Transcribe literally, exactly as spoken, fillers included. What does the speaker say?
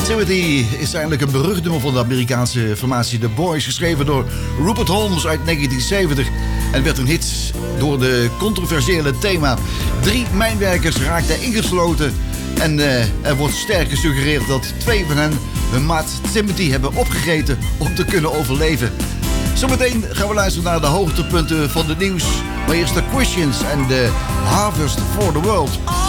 Timothy is eigenlijk een berucht nummer van de Amerikaanse formatie The Boys, geschreven door Rupert Holmes uit negentien zeventig en werd een hit door de controversiële thema. Drie mijnwerkers raakten ingesloten en uh, er wordt sterk gesuggereerd dat twee van hen hun maat Timothy hebben opgegeten om te kunnen overleven. Zometeen gaan we luisteren naar de hoogtepunten van de nieuws, maar eerst de Questions en de Harvest for the World.